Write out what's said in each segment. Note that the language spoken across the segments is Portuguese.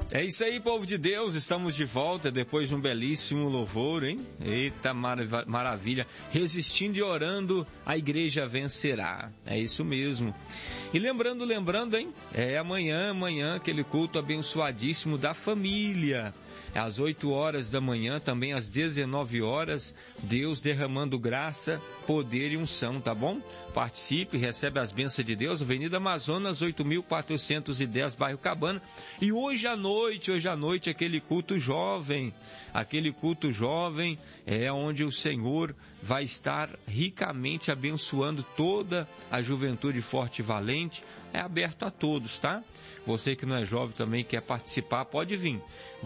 É isso aí, povo de Deus, estamos de volta depois de um belíssimo louvor, hein? Eita, maravilha! Resistindo e orando, a igreja vencerá. É isso mesmo. E lembrando, hein? Amanhã, aquele culto abençoadíssimo da família. Às 8 horas da manhã, também às 19 horas, Deus derramando graça, poder e unção, tá bom? Participe, recebe as bênçãos de Deus, Avenida Amazonas, 8.410, bairro Cabana. E hoje à noite, aquele culto jovem é onde o Senhor vai estar ricamente abençoando toda a juventude forte e valente. É aberto a todos, tá? Você que não é jovem também quer participar, pode vir.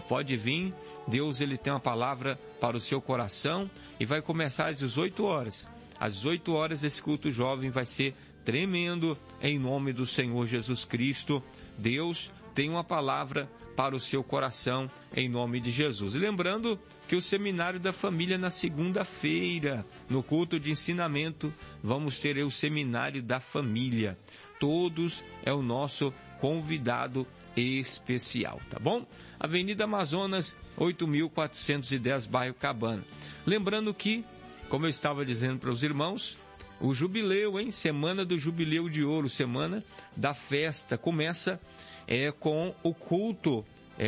Deus, ele tem uma palavra para o seu coração e vai começar às 18 horas. Às 18 horas esse culto jovem vai ser tremendo em nome do Senhor Jesus Cristo. Deus tem uma palavra para o seu coração em nome de Jesus. E lembrando que o Seminário da Família na segunda-feira, no culto de ensinamento, vamos ter o Seminário da Família. Todos é o nosso convidado especial, tá bom? Avenida Amazonas, 8.410, bairro Cabana. Lembrando que, como eu estava dizendo para os irmãos, o jubileu, hein? Semana do Jubileu de Ouro, semana da festa, começa com o culto,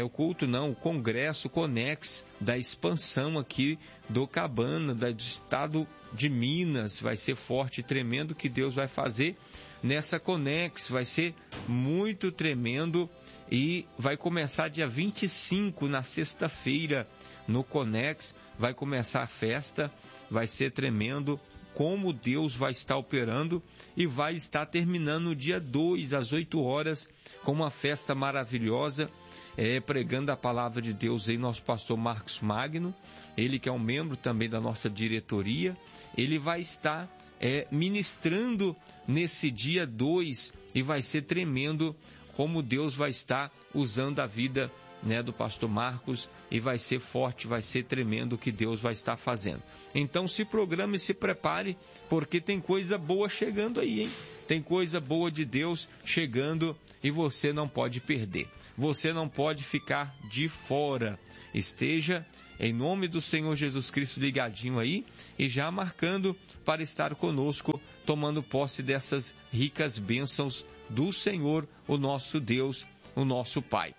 o Congresso Conex da expansão aqui do Cabana, do estado de Minas. Vai ser forte e tremendo que Deus vai fazer nessa Conex, vai ser muito tremendo e vai começar dia 25, na sexta-feira, no Conex, vai começar a festa, vai ser tremendo como Deus vai estar operando e vai estar terminando no dia 2, às 8 horas, com uma festa maravilhosa, pregando a palavra de Deus aí, nosso pastor Marcos Magno, ele que é um membro também da nossa diretoria, ele vai estar ministrando nesse dia 2 e vai ser tremendo como Deus vai estar usando a vida do pastor Marcos e vai ser forte, vai ser tremendo o que Deus vai estar fazendo. Então se programe e se prepare, porque tem coisa boa chegando aí, hein? Tem coisa boa de Deus chegando e você não pode perder. Você não pode ficar de fora. Esteja em nome do Senhor Jesus Cristo ligadinho aí e já marcando para estar conosco, tomando posse dessas ricas bênçãos do Senhor, o nosso Deus, o nosso Pai.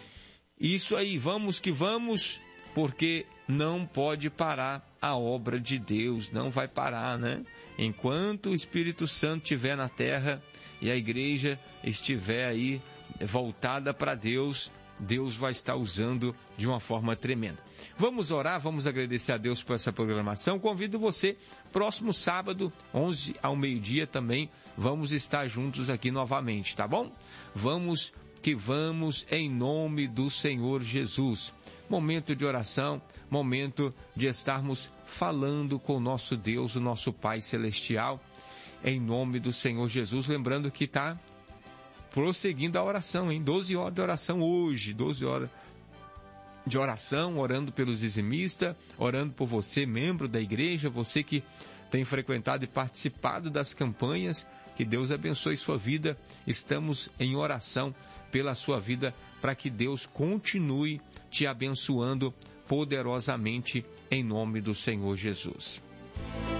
Isso aí, vamos que vamos, porque não pode parar a obra de Deus, não vai parar, né? Enquanto o Espírito Santo estiver na terra e a igreja estiver aí voltada para Deus, Deus vai estar usando de uma forma tremenda. Vamos orar, vamos agradecer a Deus por essa programação. Convido você, próximo sábado, 11 ao meio-dia também, vamos estar juntos aqui novamente, tá bom? Vamos que vamos em nome do Senhor Jesus. Momento de oração, momento de estarmos falando com o nosso Deus, o nosso Pai Celestial, em nome do Senhor Jesus. Lembrando que está prosseguindo a oração, em 12 horas de oração hoje, 12 horas de oração, orando pelos dizimistas, orando por você, membro da igreja, você que tem frequentado e participado das campanhas. Que Deus abençoe sua vida. Estamos em oração pela sua vida, para que Deus continue te abençoando poderosamente em nome do Senhor Jesus.